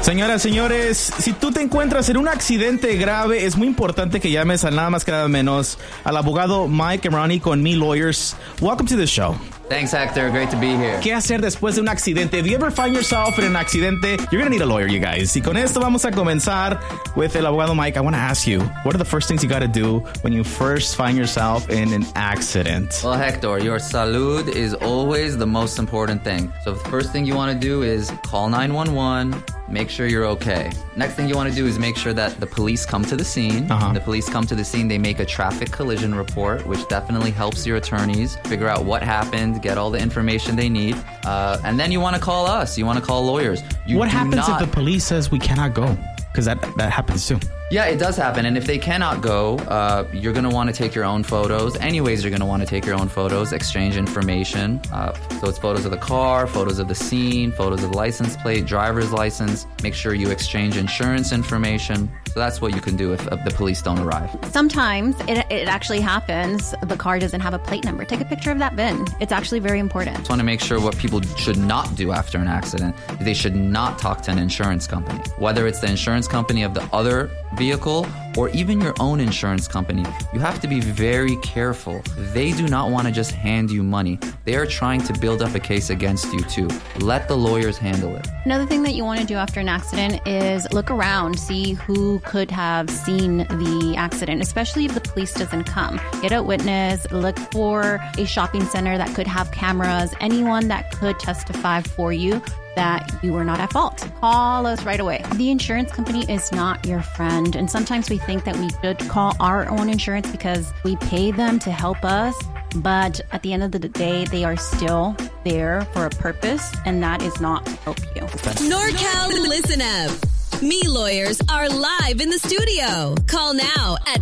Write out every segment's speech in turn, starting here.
Señoras, señores, si tú te encuentras en un accidente grave, es muy importante que llames a nada más que nada menos al abogado Mike Emrani con Me Lawyers. Welcome to the show. Thanks, Hector. Great to be here. ¿Qué hacer después de un accidente? If you ever find yourself in an accidente, you're gonna need a lawyer, you guys. Y con esto vamos a comenzar with el abogado Mike. I want to ask you, what are the first things you got to do when you first find yourself in an accident? Well, Hector, your salud is always the most important thing. So the first thing you want to do is call 911. Make sure you're okay. Next thing you want to do is make sure that the police come to the scene. The police come to the scene, they make a traffic collision report, which definitely helps your attorneys figure out what happened, get all the information they need. And then you want to call us. You want to call lawyers. What happens if the police says we cannot go? Because that happens too. Yeah, it does happen. And if they cannot go, you're going to want to take your own photos. Anyways, you're going to want to take your own photos, exchange information. So it's photos of the car, photos of the scene, photos of license plate, driver's license. Make sure you exchange insurance information. So that's what you can do if the police don't arrive. Sometimes it actually happens. The car doesn't have a plate number. Take a picture of that VIN. It's actually very important. Just want to make sure what people should not do after an accident. They should not talk to an insurance company. Whether it's the insurance company of the other vehicle or even your own insurance company, you have to be very careful. They do not want to just hand you money. They are trying to build up a case against you too. Let the lawyers handle it. Another thing that you want to do after an accident is look around, see who could have seen the accident, especially if the police doesn't come. Get a witness, look for a shopping center that could have cameras, anyone that could testify for you that you were not at fault. Call us right away. The insurance company is not your friend, and sometimes we think that we should call our own insurance because we pay them to help us, but at the end of the day, they are still there for a purpose, and that is not to help you. NorCal Listen Up. Me Lawyers are live in the studio. Call now at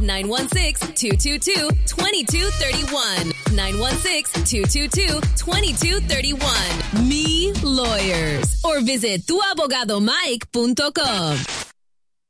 916-222-2231. 916-222-2231. Me Lawyers. Or visit tuabogadomike.com.